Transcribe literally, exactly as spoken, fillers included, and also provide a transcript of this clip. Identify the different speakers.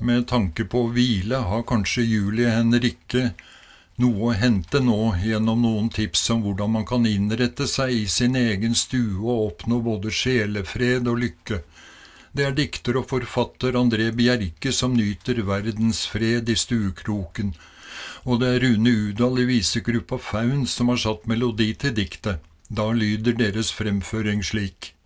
Speaker 1: Med tanke på hvile har kanskje Julie Henrikke noe å hente nå gjennom noen tips om hvordan man kan innrette seg i sin egen stue og oppnå både sjelefred og lykke. Det er dikter og forfatter André Bjerke som nyter verdensfred i stuekroken, og det er Rune Udal i visegruppa Faun som har satt melodi til diktet. Da lyder deres fremføring slik.